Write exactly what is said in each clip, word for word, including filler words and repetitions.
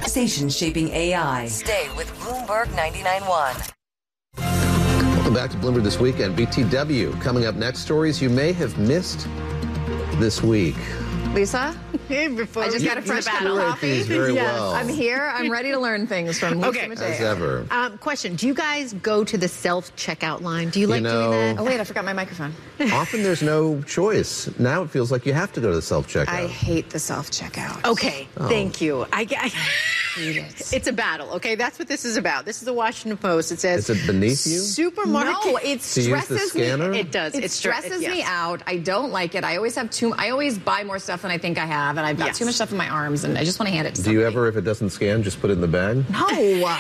conversation shaping A I. Stay with Bloomberg ninety-nine point one. Welcome back to Bloomberg This Weekend. B T W coming up next. Stories you may have missed this week. Lisa? Before I just got a fresh cup of coffee. Very yes, well. I'm here. I'm ready to learn things from Lisa Okay. Mateo. As ever. Um, question: do you guys go to the self-checkout line? Do you like You know- doing that? Oh, wait, I forgot my microphone. Often there's no choice. Now it feels like you have to go to the self-checkout. I hate the self-checkout. Okay, thank you. I, I hate it. It's a battle. Okay, that's what this is about. This is the Washington Post. It says, Is it beneath you? Supermarket. No, it To use the stresses scanner? me. It does. It It stre- stresses yes. me out. I don't like it. I always have too. I always buy more stuff than I think I have, and I've got Yes. too much stuff in my arms, and I just want to hand it to Do you somebody. ever, if it doesn't scan, just put it in the bag? No.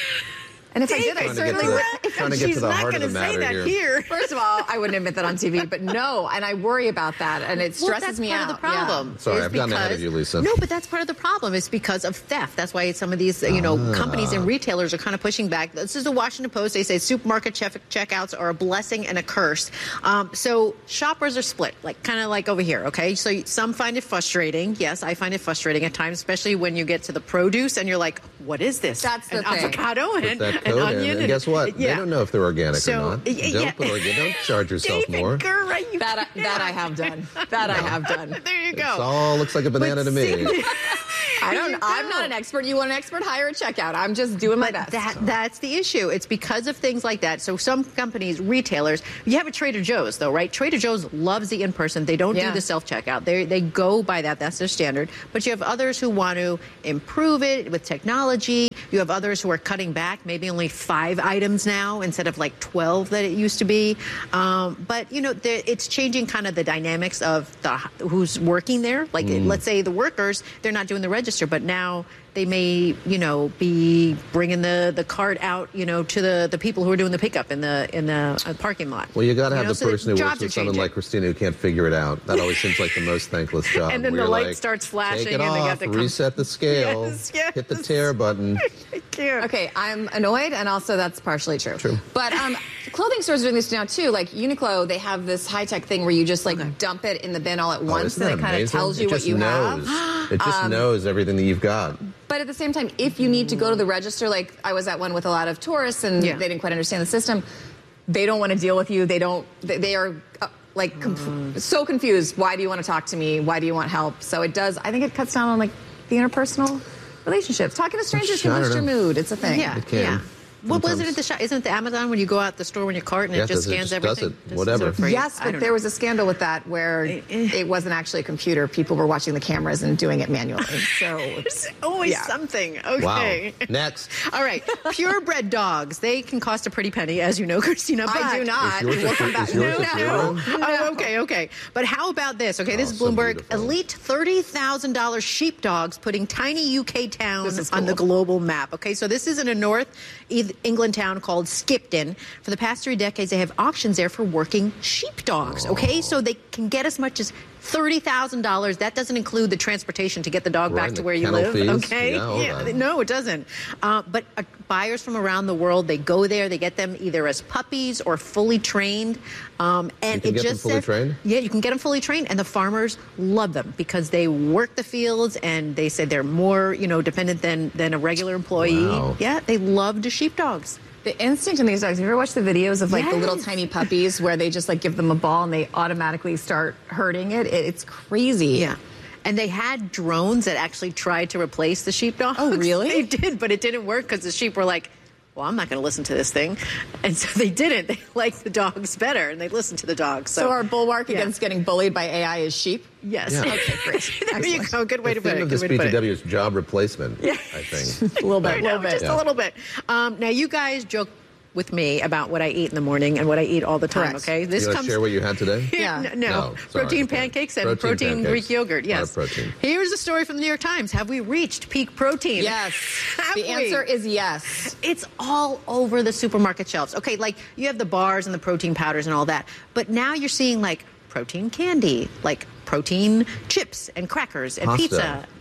And if I did, I Trying to get certainly to the- would. trying to get She's to the not heart of going the to say matter that here. here. First of all, I wouldn't admit that on T V, but no, and I worry about that, and it Well, stresses that's me part out. of the problem. Yeah. Sorry, is I've gotten ahead of because- you, Lisa. No, but that's part of the problem. It's because of theft. That's why some of these, you know, Ah. companies and retailers are kind of pushing back. This is the Washington Post. They say supermarket check- checkouts are a blessing and a curse. Um, so shoppers are split, like kind of like over here. Okay, so some find it frustrating. Yes, I find it frustrating at times, especially when you get to the produce and you're like, "What is this?" That's the An thing. avocado Put and that an code onion. in, and guess what? Yeah. They don't know if they're organic So, or not. y- Don't yeah. put organic. Don't charge yourself David more. Gurra, you That I, that I have done. That I have done. There you It go. all looks like a banana But to me. see- I There don't. you I'm go. not an expert. You want an expert? Hire a checkout. I'm just doing my But best. that that's the issue. It's because of things like that. So some companies, retailers, you have a Trader Joe's though, right? Trader Joe's loves the in-person. They don't Yeah. do the self-checkout. They they go by that. That's their standard. But you have others who want to improve it with technology. You have others who are cutting back, maybe only five items now instead of like twelve that it used to be. Um, but you know, there- it's changing kind of the dynamics of the who's working there. Like let's say the workers, they're not doing the register, but now they may, you know, be bringing the, the cart out, you know, to the, the people who are doing the pickup in the in the uh, parking lot. Well, you got to have know, the so person who jobs works with are someone changing. like Christina who can't figure it out. That always seems like the most thankless job. And then where the you're light like, starts flashing Take it and they got off, to come- reset the scale, Yes, yes. hit the tear button. I can't. Okay, I'm annoyed, and also that's partially true. True. But um, clothing stores are doing this now too. Like Uniqlo, they have this high tech thing where you just like dump it in the bin all at Oh, once, isn't and that it kind of amazing? tells you it what just you knows. have. It just knows everything that you've got. But at the same time, if you need to go to the register, like I was at one with a lot of tourists, and Yeah. they didn't quite understand the system. They don't want to deal with you. They don't. They, they are uh, like conf- so confused. Why do you want to talk to me? Why do you want help? So it does. I think it cuts down on like the interpersonal relationships. Talking to strangers can I don't boost your know. mood. It's a thing. Yeah, It can. yeah. What was it Sometimes. at the shop? Isn't it the Amazon when you go out the store when your cart and Yeah, it just does it scans just does everything? it, Just whatever. sort of for you? Yes, I but don't there know. was a scandal with that where it wasn't actually a computer. People were watching the cameras and doing it manually. So There's always Yeah. something. Wow. Okay. Next. All right. Purebred dogs. They can cost a pretty penny, as you know, Christina. I but- do not. Is yours a We'll come pure- back. is yours a No, pure no. one? Oh, okay, okay. But how about this? Okay, this Oh, is so Bloomberg. beautiful. Elite thirty thousand dollars sheepdogs putting tiny U K towns This is on the cool. global map. Okay, so this is in a North England town called Skipton. For the past three decades, they have auctions there for working sheepdogs. Okay, so they can get as much as thirty thousand dollars. That doesn't include the transportation to get the dog Right, back to the where you kennel live. fees. Okay, Yeah, all that. no, it doesn't. Uh, but uh, buyers from around the world, they go there, they get them either as puppies or fully trained. Um, and You can it get them just fully says- trained? Yeah, you can get them fully trained, and the farmers love them because they work the fields, and they say they're more, you know, dependent than than a regular employee. Wow. Yeah, they love the sheepdogs. The instinct in these dogs. Have you ever watched the videos of like the little Yes. tiny puppies where they just like give them a ball and they automatically start hurting it? it it's crazy. Yeah. And they had drones that actually tried to replace the sheepdogs. Oh, really? They did, but it didn't work because the sheep were like, well, I'm not going to listen to this thing. And so they didn't. They liked the dogs better, and they listened to the dogs. So, So our bulwark Yeah. against getting bullied by A I is sheep? Yes. Yeah. Okay, great. There you go. Good way The to put theme it. of Good this way B to T put it. W is job replacement, I think. A little bit, I a know, little bit. just Yeah. a little bit. Um, now, you guys joke with me about what I eat in the morning and what I eat all the time, Correct. okay? You This want to comes share what you had today? Yeah. No, no. No, sorry. protein Okay. pancakes and Protein protein, pancakes. Greek yogurt. A lot Yes. of protein. Here's a story from the New York Times. Have we reached peak protein? Yes. Have The we? answer is yes. It's all over the supermarket shelves. Okay, like you have the bars and the protein powders and all that. But now you're seeing like protein candy, like protein chips and crackers and Pasta. pizza.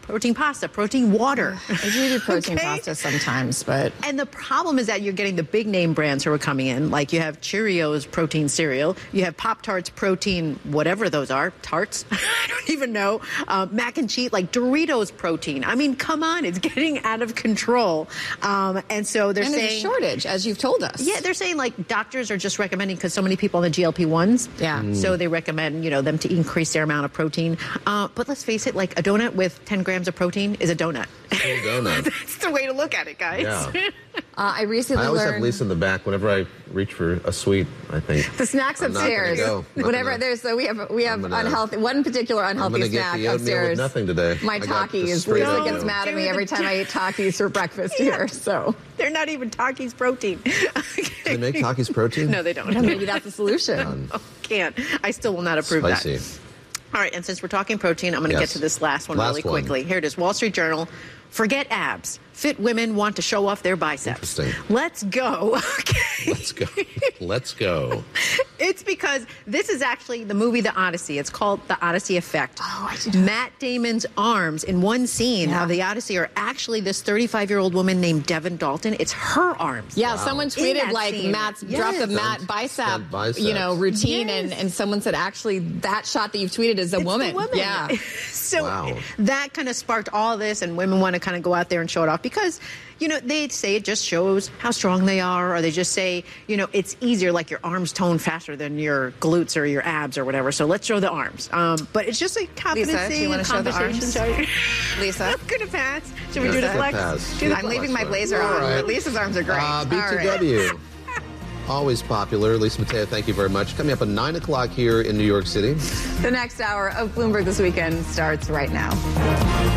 protein pasta, protein water. I do do protein Okay? pasta sometimes, but And the problem is that you're getting the big name brands who are coming in. Like you have Cheerios protein cereal, you have Pop-Tarts protein, whatever those are, tarts. I don't even know. Uh, mac and cheese, like Doritos protein. I mean, come on, it's getting out of control. Um, and so they're and there's a saying shortage, as you've told us. Yeah, they're saying like doctors are just recommending because so many people on the G L P ones. Yeah. Mm. So they recommend, you know, them to increase their amount of protein. Uh, but let's face it, like a donut with ten grams of protein is a donut. Still donut. That's the way to look at it, guys. Yeah. Uh, I recently I always learned have Lisa in the back whenever I reach for a sweet, I think. the snacks I'm not gonna upstairs. go. I'm not Whatever gonna- there's, so we have we have I'm gonna- unhealthy one particular I'm unhealthy going to get snack the oatmeal upstairs. with nothing today. My I got the Takis. straight Lisa oatmeal. gets mad at me They're every the time I eat Takis for breakfast here. So They're not even Takis protein. Do they make Takis protein? No, they don't. maybe that's the solution. Oh, can't. I still will not approve Spicy. that. All right, and since we're talking protein, I'm going to Yes. get to this last one Last really one. quickly. Here it is, Wall Street Journal. Forget abs. Fit women want to show off their biceps. Interesting. Let's go. Okay. Let's go. Let's go. It's because this is actually the movie The Odyssey. It's called The Odyssey Effect. Oh, I did. Matt Damon's arms in one scene Yeah. of The Odyssey are actually this thirty-five-year-old woman named Devon Dalton. It's her arms. Yeah, someone In tweeted that like scene. Matt's Yes. dropped the Matt Stunt- bicep, stunt biceps. you know, routine, Yes. and, and someone said actually that shot that you've tweeted is a It's the woman. woman. Yeah. So Wow. that kind of sparked all this, and women want to kind of go out there and show it off because, you know, they say it just shows how strong they are, or they just say, you know, it's easier, like your arms tone faster than your glutes or your abs or whatever. So let's show the arms. Um, but it's just a competency do you wanna and show the conversation. arms? Show. Lisa? I'm gonna pass. Should we do Lisa? the flex? Pass. Do the I'm flex. leaving my blazer All on, right. but Lisa's arms are great. Uh, B All T right. W. Always popular. Lisa Mateo, thank you very much. Coming up at nine o'clock here in New York City. The next hour of Bloomberg This Weekend starts right now.